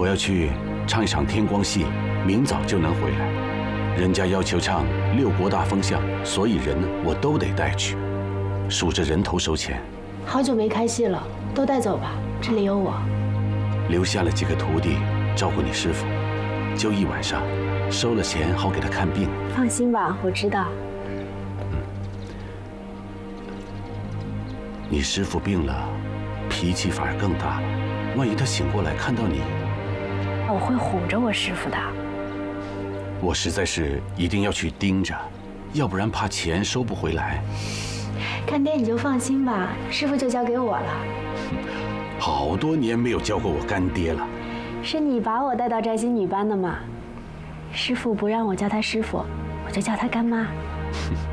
我要去唱一场天光戏，明早就能回来。人家要求唱6国大风相，所以人呢我都得带去，数着人头收钱。 好久没开戏了，都带走吧，这里有我。 留下了几个徒弟照顾你师傅，就1晚上，收了钱好给他看病。 放心吧，我知道。 你师傅病了，脾气反而更大了。万一他醒过来看到你， 我会哄着我师傅的。 我实在是一定要去盯着，要不然怕钱收不回来。 干爹你就放心吧，师傅就交给我了。 好多年没有叫过我干爹了。 是你把我带到摘星女班的嘛？师傅不让我叫他师傅，我就叫他干妈。